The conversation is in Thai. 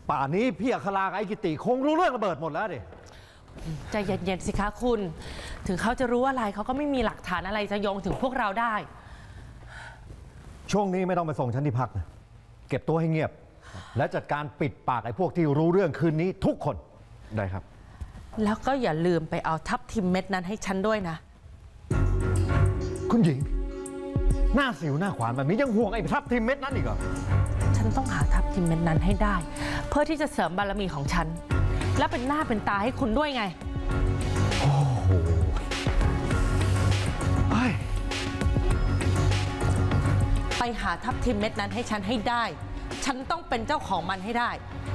ป่านนี้พี่อัครากับไอ้กิติคงรู้เรื่องระเบิดหมดแล้วดิใจเย็นๆสิคะคุณถึงเขาจะรู้อะไรเขาก็ไม่มีหลักฐานอะไรจะโยงถึงพวกเราได้ช่วงนี้ไม่ต้องไปส่งฉันที่พักนะเก็บตัวให้เงียบและจัดการปิดปากไอ้พวกที่รู้เรื่องคืนนี้ทุกคนได้ครับแล้วก็อย่าลืมไปเอาทับทิมเม็ดนั้นให้ฉันด้วยนะคุณหญิงหน้าสิวหน้าขวานแบบนี้ยังห่วงไอ้ทับทิมเม็ดนั้นอีกเหรอฉันต้องหาทับทิมเม็ดนั้นให้ได้เพื่อที่จะเสริมบารมีของฉันและเป็นหน้าเป็นตาให้คุณด้วยไงโอ้โหไปหาทับทิมเม็ดนั้นให้ฉันให้ได้ฉันต้องเป็นเจ้าของมันให้ได้